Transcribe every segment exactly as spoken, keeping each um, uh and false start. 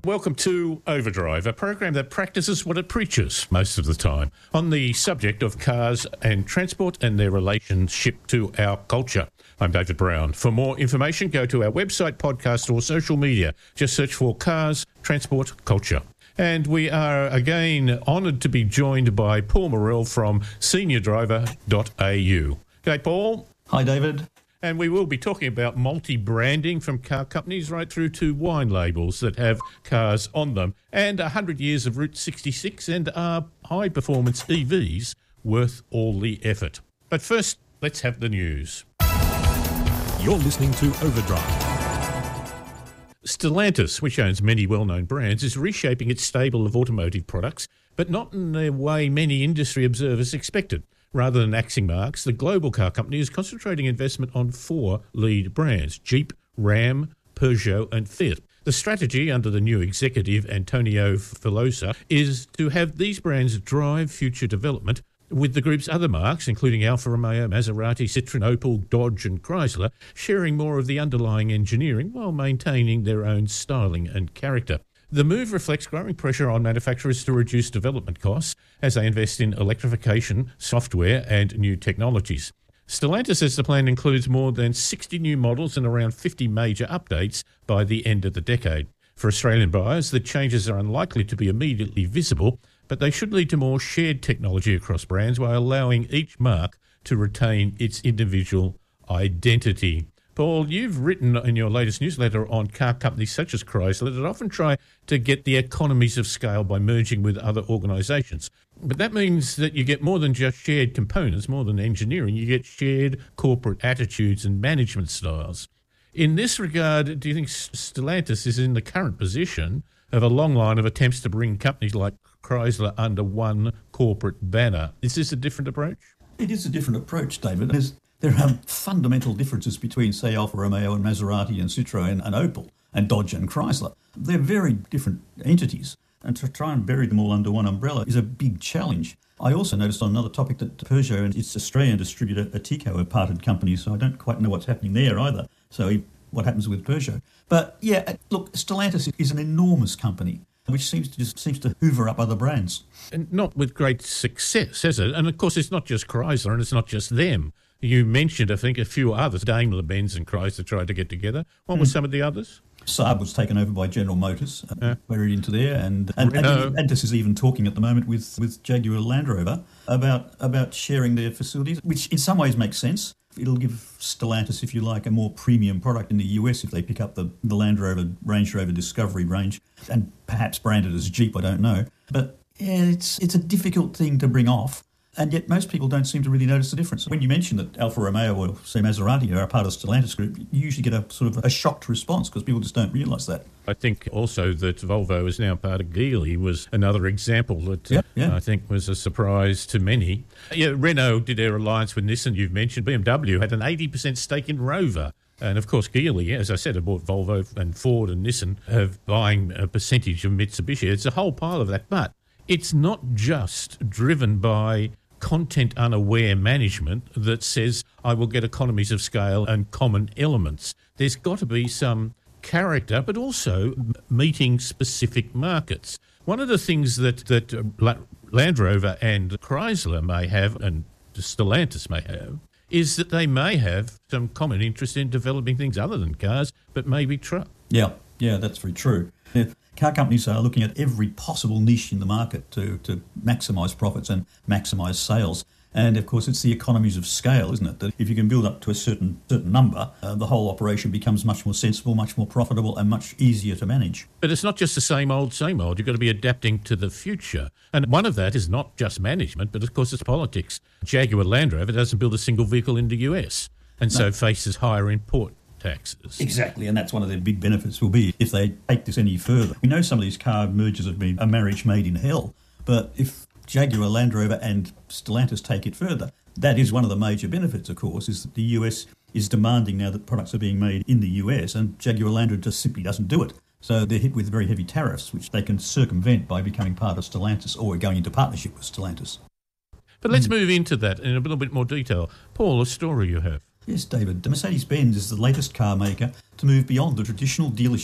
Welcome to Overdrive, a program that practices what it preaches most of the time on the subject of cars and transport and their relationship to our culture. I'm David Brown. For more information, go to our website, podcast or social media. Just search for Cars, Transport, Culture. And we are again honoured to be joined by Paul Morrell from senior driver dot a u. G'day, Paul. Hi, David. And we will be talking about multi-branding from car companies right through to wine labels that have cars on them and one hundred years of Route sixty-six and are high-performance E Vs worth all the effort. But first, let's have the news. You're listening to Overdrive. Stellantis, which owns many well-known brands, is reshaping its stable of automotive products, but not in the way many industry observers expected. Rather than axing marks, the global car company is concentrating investment on four lead brands: Jeep, Ram, Peugeot and Fiat. The strategy under the new executive, Antonio Filosa, is to have these brands drive future development, with the group's other marques, including Alfa Romeo, Maserati, Citroën, Opel, Dodge and Chrysler, sharing more of the underlying engineering while maintaining their own styling and character. The move reflects growing pressure on manufacturers to reduce development costs as they invest in electrification, software and new technologies. Stellantis says the plan includes more than sixty new models and around fifty major updates by the end of the decade. For Australian buyers, the changes are unlikely to be immediately visible, but they should lead to more shared technology across brands while allowing each marque to retain its individual identity. Paul, you've written in your latest newsletter on car companies such as Chrysler that often try to get the economies of scale by merging with other organisations. But that means that you get more than just shared components, more than engineering. You get shared corporate attitudes and management styles. In this regard, do you think Stellantis is in the current position of a long line of attempts to bring companies like Chrysler under one corporate banner? Is this a different approach? It is a different approach, David. There's There are fundamental differences between, say, Alfa Romeo and Maserati and Citroën and Opel and Dodge and Chrysler. They're very different entities, and to try and bury them all under one umbrella is a big challenge. I also noticed on another topic that Peugeot and its Australian distributor Atico are parted companies, so I don't quite know what's happening there either. So what happens with Peugeot? But yeah, look, Stellantis is an enormous company which seems to just seems to hoover up other brands. And not with great success, is it? And of course, it's not just Chrysler and it's not just them. You mentioned, I think, a few others. Daimler-Benz and Chrysler tried to get together. What were mm. some of the others? Saab was taken over by General Motors, uh, yeah. buried into there, and and, and, and Antis is even talking at the moment with, with Jaguar Land Rover about about sharing their facilities, which in some ways makes sense. It'll give Stellantis, if you like, a more premium product in the U S if they pick up the, the Land Rover, Range Rover Discovery range, and perhaps branded as Jeep, I don't know. But yeah, it's it's a difficult thing to bring off. And yet most people don't seem to really notice the difference. When you mention that Alfa Romeo or, say, Maserati are a part of Stellantis Group, you usually get a sort of a shocked response because people just don't realise that. I think also that Volvo is now part of Geely was another example that yeah, yeah. I think was a surprise to many. Yeah, Renault did their alliance with Nissan, you've mentioned. B M W had an eighty percent stake in Rover. And, of course, Geely, as I said, have bought Volvo and Ford and Nissan, have buying a percentage of Mitsubishi. It's a whole pile of that. But it's not just driven by content-unaware management that says, I will get economies of scale and common elements. There's got to be some character, but also meeting specific markets. One of the things that, that Land Rover and Chrysler may have, and Stellantis may have, is that they may have some common interest in developing things other than cars, but maybe truck. Yeah, yeah, that's very true. Yeah. Car companies are looking at every possible niche in the market to, to maximise profits and maximise sales. And, of course, it's the economies of scale, isn't it? That if you can build up to a certain certain number, uh, the whole operation becomes much more sensible, much more profitable and much easier to manage. But it's not just the same old, same old. You've got to be adapting to the future. And one of that is not just management, but, of course, it's politics. Jaguar Land Rover doesn't build a single vehicle in the U S and no. so faces higher import taxes. Exactly, and that's one of their big benefits will be if they take this any further. We know some of these car mergers have been a marriage made in hell, but if Jaguar Land Rover and Stellantis take it further, that is one of the major benefits, of course, is that the U S is demanding now that products are being made in the U S, and Jaguar Land Rover just simply doesn't do it. So they're hit with very heavy tariffs, which they can circumvent by becoming part of Stellantis or going into partnership with Stellantis. But let's mm. move into that in a little bit more detail. Paul, a story you have. Yes, David. Mercedes-Benz is the latest car maker to move beyond the traditional dealership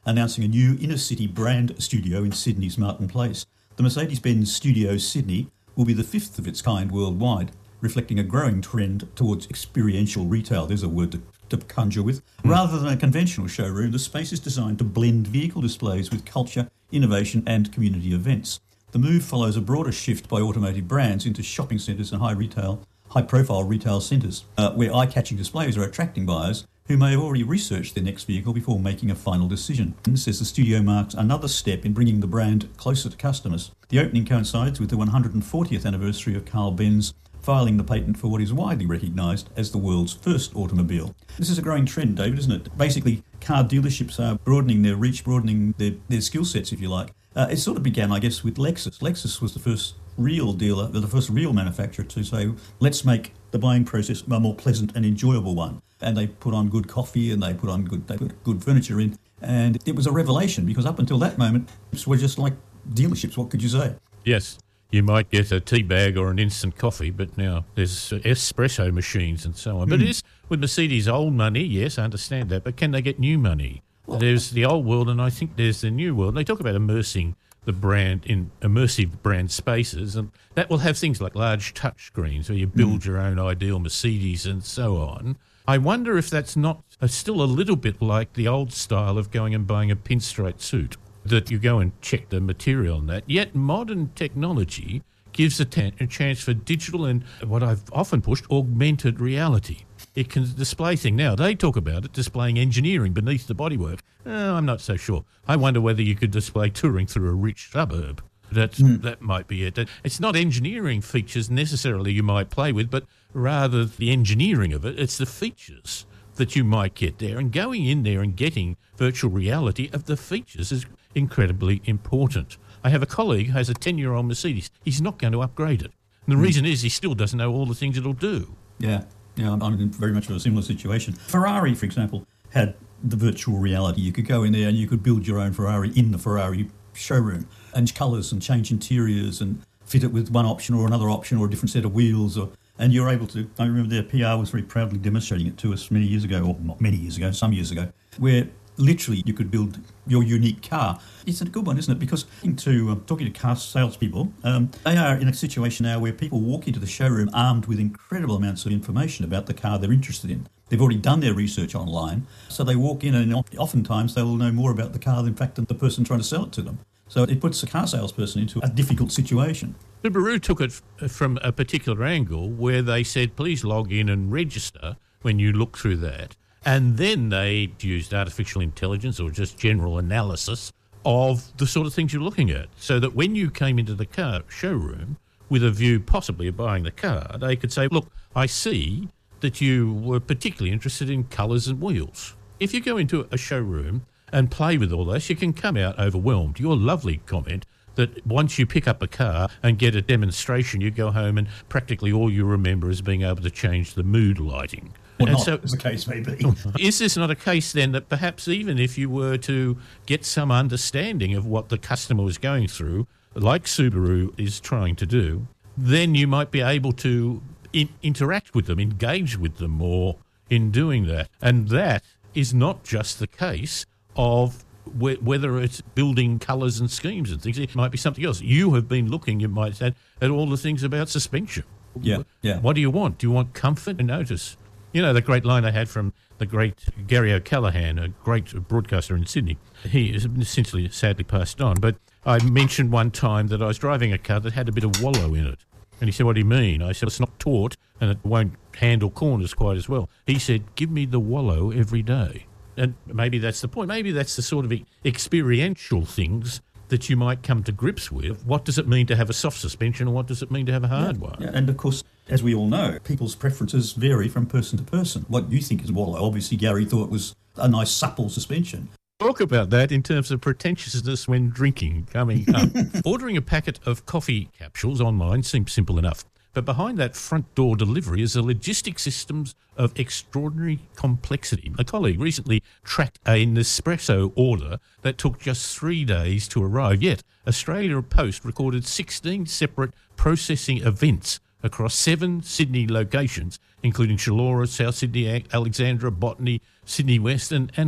announcing a new inner-city brand studio in Sydney's Martin Place. The Mercedes-Benz Studio Sydney will be the fifth of its kind worldwide, reflecting a growing trend towards experiential retail. There's a word to, to conjure with. Mm. Rather than a conventional showroom, the space is designed to blend vehicle displays with culture, innovation and community events. The move follows a broader shift by automotive brands into shopping centres and high retail, high-profile retail centres, uh, where eye-catching displays are attracting buyers who may have already researched their next vehicle before making a final decision. It says the studio marks another step in bringing the brand closer to customers. The opening coincides with the one hundred fortieth anniversary of Carl Benz filing the patent for what is widely recognised as the world's first automobile. This is a growing trend, David, isn't it? Basically, car dealerships are broadening their reach, broadening their, their skill sets, if you like. Uh, it sort of began, I guess, with Lexus. Lexus was the first real dealer, the first real manufacturer to say, let's make the buying process a more pleasant and enjoyable one. And they put on good coffee and they put on good they put good furniture in. And it was a revelation because up until that moment, it was just like dealerships. What could you say? Yes, you might get a tea bag or an instant coffee, but now there's espresso machines and so on. Mm. But it is with Mercedes old money, yes, I understand that. But can they get new money? Well, there's the old world and I think there's the new world. They talk about immersing the brand in immersive brand spaces, and that will have things like large touch screens where you build mm. your own ideal Mercedes and so on. I wonder if that's not uh, still a little bit like the old style of going and buying a pinstripe suit, that you go and check the material on that. Yet modern technology gives a, ta- a chance for digital and what I've often pushed, augmented reality. It can display things. Now, they talk about it displaying engineering beneath the bodywork. Oh, I'm not so sure. I wonder whether you could display touring through a rich suburb. That's, mm. That might be it. It's not engineering features necessarily you might play with, but rather the engineering of it. It's the features that you might get there. And going in there and getting virtual reality of the features is incredibly important. I have a colleague who has a ten-year-old Mercedes. He's not going to upgrade it. And the mm. reason is he still doesn't know all the things it'll do. Yeah, yeah, I'm in very much of a similar situation. Ferrari, for example, had the virtual reality. You could go in there and you could build your own Ferrari in the Ferrari showroom, and colours and change interiors and fit it with one option or another option or a different set of wheels. Or and you're able to, I remember their P R was very proudly demonstrating it to us many years ago, or not many years ago, some years ago, where literally you could build your unique car. It's a good one, isn't it? Because to, uh, talking to car salespeople, um, they are in a situation now where people walk into the showroom armed with incredible amounts of information about the car they're interested in. They've already done their research online, so they walk in and oftentimes they will know more about the car, in fact, than the person trying to sell it to them. So it puts a car salesperson into a difficult situation. Subaru took it from a particular angle where they said, please log in and register when you look through that. And then they used artificial intelligence or just general analysis of the sort of things you're looking at, so that when you came into the car showroom with a view possibly of buying the car, they could say, look, I see that you were particularly interested in colours and wheels. If you go into a showroom and play with all this, you can come out overwhelmed. Your lovely comment that once you pick up a car and get a demonstration, you go home and practically all you remember is being able to change the mood lighting. Well, and not, so, as the case may be. Is this not a case then that perhaps even if you were to get some understanding of what the customer was going through, like Subaru is trying to do, then you might be able to in- interact with them, engage with them more in doing that. And that is not just the case of wh- whether it's building colours and schemes and things. It might be something else. You have been looking, you might say, at all the things about suspension. Yeah, yeah. What do you want? Do you want comfort and notice? You know, the great line I had from the great Gary O'Callaghan, a great broadcaster in Sydney. He is essentially sadly passed on, but I mentioned one time that I was driving a car that had a bit of wallow in it. And he said, what do you mean? I said, it's not taut and it won't handle corners quite as well. He said, give me the wallow every day. And maybe that's the point. Maybe that's the sort of experiential things that you might come to grips with. What does it mean to have a soft suspension and what does it mean to have a hard yeah, one? Yeah, and of course, as we all know, people's preferences vary from person to person. What you think is wallow, obviously Gary thought was a nice supple suspension. Talk about that in terms of pretentiousness when drinking coming up. Ordering a packet of coffee capsules online seems simple enough. But behind that front door delivery is a logistic systems of extraordinary complexity. A colleague recently tracked a Nespresso order that took just three days to arrive. Yet Australia Post recorded sixteen separate processing events across seven Sydney locations, including Shallora, South Sydney, Alexandra, Botany, Sydney West and Adelaide.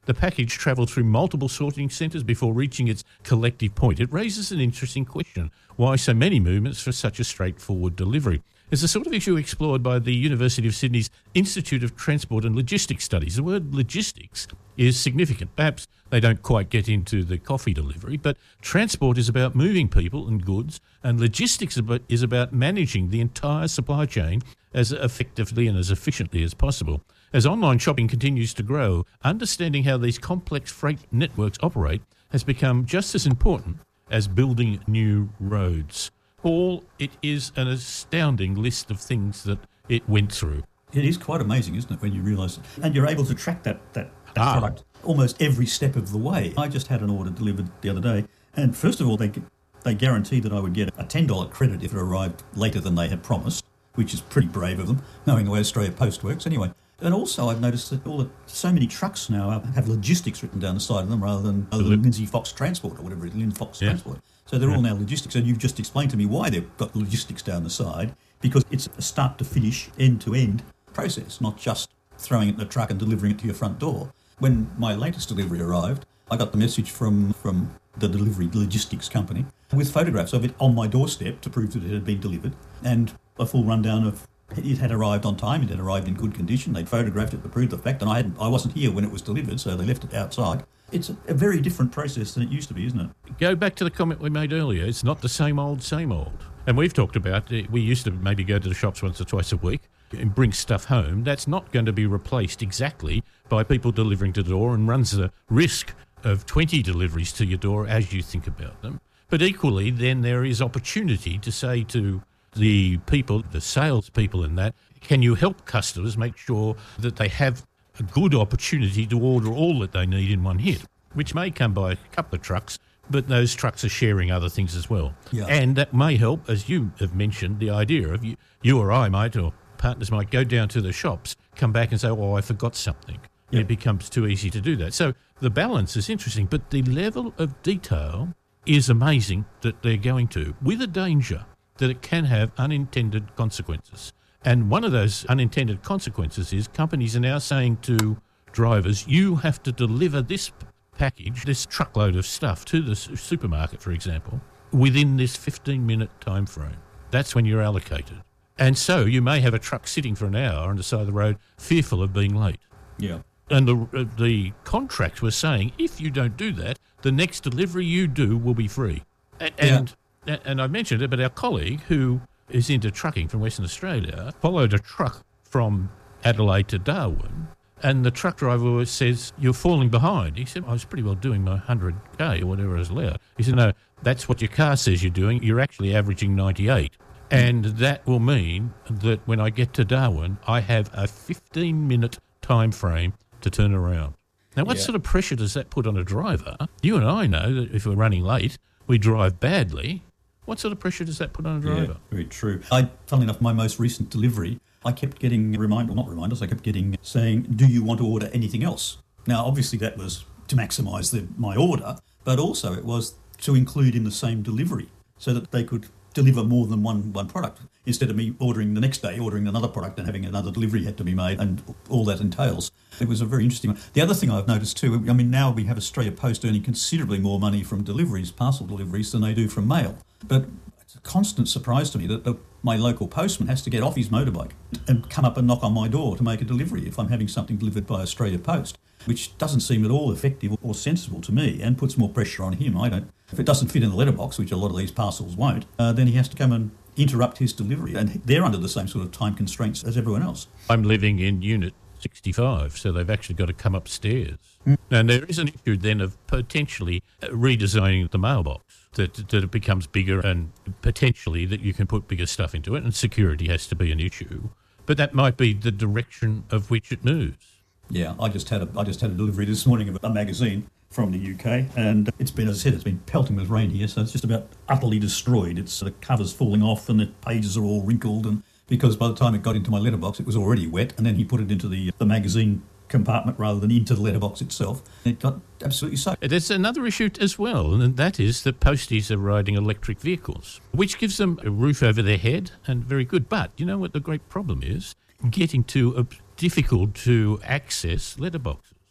the package travelled through multiple sorting centres before reaching its collective point. It raises an interesting question. Why so many movements for such a straightforward delivery? It's the sort of issue explored by the University of Sydney's Institute of Transport and Logistics Studies. The word logistics is significant. Perhaps they don't quite get into the coffee delivery, but transport is about moving people and goods, and logistics is about managing the entire supply chain as effectively and as efficiently as possible. As online shopping continues to grow, understanding how these complex freight networks operate has become just as important as building new roads. Paul, it is an astounding list of things that it went through. It is quite amazing, isn't it, when you realise it? And you're able to track that, that, that ah. product almost every step of the way. I just had an order delivered the other day, and first of all, they they guaranteed that I would get a ten dollars credit if it arrived later than they had promised, which is pretty brave of them, knowing the way Australia Post works anyway. And also I've noticed that all the, so many trucks now have logistics written down the side of them rather than, rather than Lindsay Fox Transport or whatever it is, Lynn Fox yeah. Transport. So they're all now logistics. And you've just explained to me why they've got logistics down the side, because it's a start to finish, end to end process, not just throwing it in the truck and delivering it to your front door. When my latest delivery arrived, I got the message from, from the delivery logistics company with photographs of it on my doorstep to prove that it had been delivered, and a full rundown of it had arrived on time, it had arrived in good condition, they'd photographed it to prove the fact, and I hadn't, I wasn't here when it was delivered, so they left it outside. It's a, a very different process than it used to be, isn't it? Go back to the comment we made earlier. It's not the same old, same old. And we've talked about, we used to maybe go to the shops once or twice a week and bring stuff home. That's not going to be replaced exactly by people delivering to the door, and runs the risk of twenty deliveries to your door as you think about them. But equally, then there is opportunity to say to the people, the salespeople in that, can you help customers make sure that they have a good opportunity to order all that they need in one hit, which may come by a couple of trucks, but those trucks are sharing other things as well. Yeah. And that may help, as you have mentioned, the idea of you, you or I might, or partners might go down to the shops, come back and say, oh, I forgot something. Yep. It becomes too easy to do that. So the balance is interesting, but the level of detail is amazing that they're going to, with a danger that it can have unintended consequences. And one of those unintended consequences is companies are now saying to drivers, you have to deliver this package, this truckload of stuff to the supermarket, for example, within this fifteen-minute time frame. That's when you're allocated. And so you may have a truck sitting for an hour on the side of the road, fearful of being late. Yeah. And the uh, the contracts were saying, if you don't do that, the next delivery you do will be free. And, and, yeah. and I mentioned it, but our colleague, who is into trucking from Western Australia, followed a truck from Adelaide to Darwin, and the truck driver says, you're falling behind. He said, I was pretty well doing my one hundred K or whatever is allowed. He said, no, that's what your car says you're doing. You're actually averaging ninety-eight. And that will mean that when I get to Darwin, I have a fifteen-minute time frame to turn around. Now, what yeah. sort of pressure does that put on a driver? You and I know that if we're running late, we drive badly. What sort of pressure does that put on a driver? Yeah, very true. I, funnily enough, my most recent delivery, I kept getting reminders, well, not reminders, I kept getting saying, do you want to order anything else? Now, obviously that was to maximise the, my order, but also it was to include in the same delivery so that they could deliver more than one, one product, instead of me ordering the next day, ordering another product and having another delivery had to be made, and all that entails. It was a very interesting one. The other thing I've noticed too, I mean, now we have Australia Post earning considerably more money from deliveries, parcel deliveries, than they do from mail. But it's a constant surprise to me that the, my local postman has to get off his motorbike and come up and knock on my door to make a delivery if I'm having something delivered by Australia Post, which doesn't seem at all effective or sensible to me and puts more pressure on him. I don't. If it doesn't fit in the letterbox, which a lot of these parcels won't, uh, then he has to come and interrupt his delivery, and they're under the same sort of time constraints as everyone else. I'm living in unit sixty-five, so they've actually got to come upstairs. Mm. And there is an issue then of potentially redesigning the mailbox, that, that it becomes bigger and potentially that you can put bigger stuff into it, and security has to be an issue. But that might be the direction of which it moves. Yeah, I just had a I just had a delivery this morning of a magazine from the U K, and it's been, as I said, it's been pelting with rain here, so it's just about utterly destroyed. It's the cover's falling off and the pages are all wrinkled, and because by the time it got into my letterbox, it was already wet, and then he put it into the the magazine compartment rather than into the letterbox itself. It got absolutely soaked. There's another issue as well, and that is that posties are riding electric vehicles, which gives them a roof over their head, and very good. But you know what the great problem is? Getting to a difficult to access letterboxes.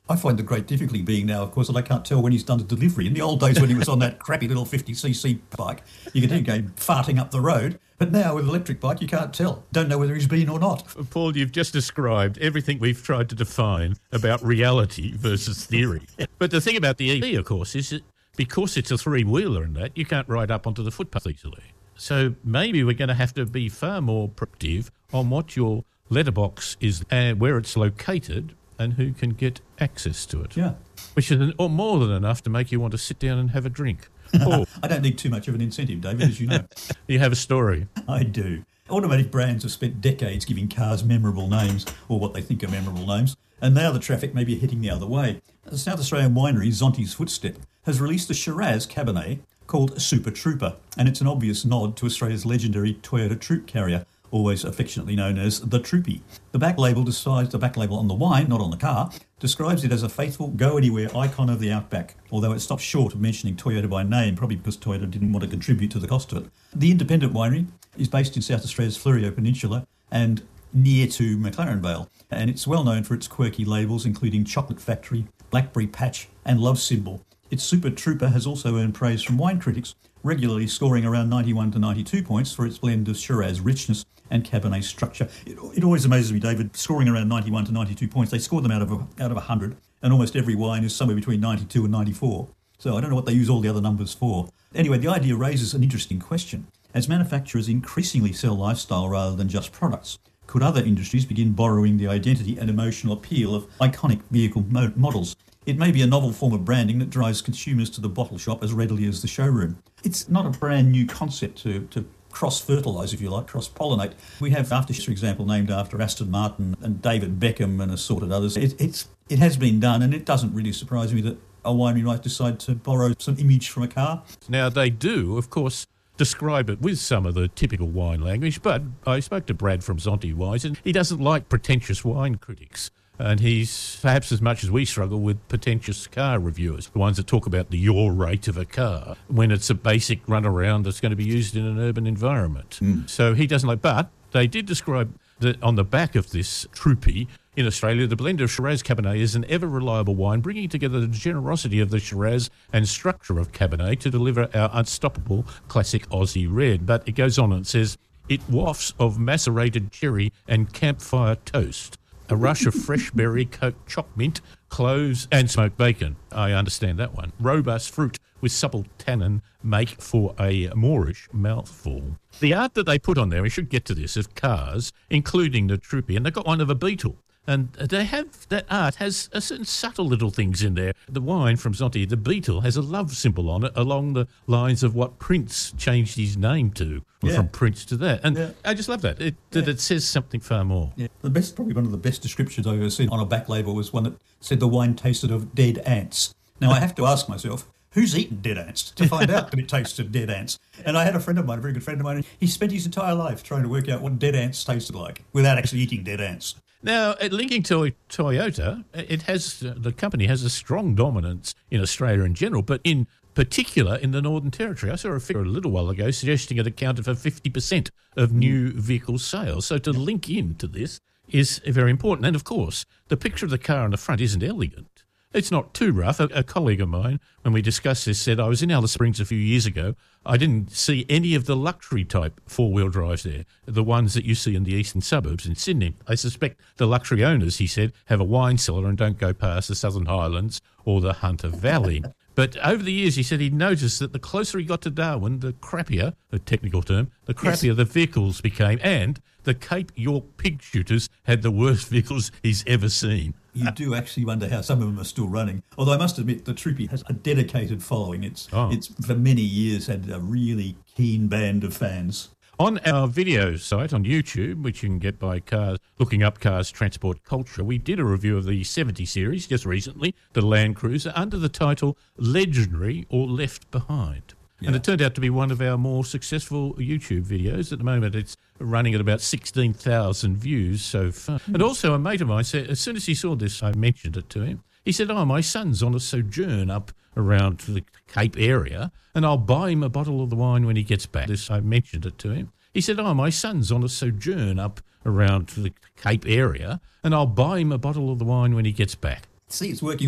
I find the great difficulty being now, of course, that I can't tell when he's done a delivery. In the old days when he was on that crappy little fifty c c bike, you could hear him going farting up the road. But now with an electric bike, you can't tell. Don't know whether he's been or not. Paul, you've just described everything we've tried to define about reality versus theory. But the thing about the E V, of course, is that because it's a three-wheeler and that, you can't ride up onto the footpath easily. So maybe we're going to have to be far more proactive on what your letterbox is and where it's located and who can get access to it. Yeah. Which is an, or more than enough to make you want to sit down and have a drink. Paul. I don't need too much of an incentive, David, as you know. You have a story. I do. Automotive brands have spent decades giving cars memorable names, or what they think are memorable names, and now the traffic may be heading the other way. The South Australian winery Zonti's Footstep has released a Shiraz Cabernet called Super Trooper, and it's an obvious nod to Australia's legendary Toyota Troop carrier, always affectionately known as the Troopy. The back label decides the back label on the wine, not on the car, describes it as a faithful go-anywhere icon of the outback, although it stops short of mentioning Toyota by name, probably because Toyota didn't want to contribute to the cost of it. The independent winery is based in South Australia's Fleurieu Peninsula and near to McLaren Vale, and it's well known for its quirky labels, including Chocolate Factory, Blackberry Patch and Love Symbol. Its Super Trooper has also earned praise from wine critics, regularly scoring around ninety-one to ninety-two points for its blend of Shiraz richness and Cabernet structure. It, it always amazes me, David, scoring around ninety-one to ninety-two points. They score them out of a, out of one hundred, and almost every wine is somewhere between ninety-two and ninety-four. So I don't know what they use all the other numbers for. Anyway, the idea raises an interesting question. As manufacturers increasingly sell lifestyle rather than just products, could other industries begin borrowing the identity and emotional appeal of iconic vehicle mo- models? It may be a novel form of branding that drives consumers to the bottle shop as readily as the showroom. It's not a brand new concept to, to cross-fertilise, if you like, cross-pollinate. We have aftershaves, for example, named after Aston Martin and David Beckham and assorted others. It, it's, it has been done, and it doesn't really surprise me that a winery might decide to borrow some image from a car. Now, they do, of course, describe it with some of the typical wine language, but I spoke to Brad from Zonti Wines, and he doesn't like pretentious wine critics. And he's perhaps as much as we struggle with pretentious car reviewers, the ones that talk about the yaw rate of a car when it's a basic runaround that's going to be used in an urban environment. Mm. So he doesn't like, but they did describe that on the back of this Troopy in Australia, the blend of Shiraz Cabernet is an ever-reliable wine, bringing together the generosity of the Shiraz and structure of Cabernet to deliver our unstoppable classic Aussie red. But it goes on and it says, it wafts of macerated cherry and campfire toast. A rush of fresh berry, coke, choc mint, cloves and smoked bacon. I understand that one. Robust fruit with supple tannin make for a Moorish mouthful. The art that they put on there, we should get to this, of cars, including the Troopy, and they've got one of a beetle. And they have, that art has a certain subtle little things in there. The wine from Zonti, the beetle, has a love symbol on it along the lines of what Prince changed his name to, yeah. From Prince to that. And yeah. I just love that, it, that yeah. it says something far more. Yeah. The best, probably one of the best descriptions I've ever seen on a back label was one that said the wine tasted of dead ants. Now, I have to ask myself, who's eaten dead ants to find out that it tastes of dead ants? And I had a friend of mine, a very good friend of mine, he spent his entire life trying to work out what dead ants tasted like without actually eating dead ants. Now, linking to Toyota, it has the company has a strong dominance in Australia in general, but in particular in the Northern Territory. I saw a figure a little while ago suggesting it accounted for fifty percent of new vehicle sales. So to link into this is very important. And, of course, the picture of the car on the front isn't elegant. It's not too rough. A, a colleague of mine, when we discussed this, said, I was in Alice Springs a few years ago. I didn't see any of the luxury type four-wheel drives there, the ones that you see in the eastern suburbs in Sydney. I suspect the luxury owners, he said, have a wine cellar and don't go past the Southern Highlands or the Hunter Valley. But over the years, he said he noticed that the closer he got to Darwin, the crappier, a technical term, the crappier yes. the vehicles became, and the Cape York pig shooters had the worst vehicles he's ever seen. You do actually wonder how some of them are still running. Although I must admit, the Troopy has a dedicated following. It's, oh. it's for many years had a really keen band of fans. On our video site on YouTube, which you can get by cars, looking up Cars Transport Culture, we did a review of the seventy series just recently, the Land Cruiser, under the title Legendary or Left Behind. Yeah. And it turned out to be one of our more successful YouTube videos. At the moment, it's running at about sixteen thousand views so far. Mm. And also a mate of mine said, as soon as he saw this, I mentioned it to him. He said, oh, my son's on a sojourn up around the Cape area, and I'll buy him a bottle of the wine when he gets back. This, I mentioned it to him. He said, oh, my son's on a sojourn up around the Cape area, and I'll buy him a bottle of the wine when he gets back. See, it's working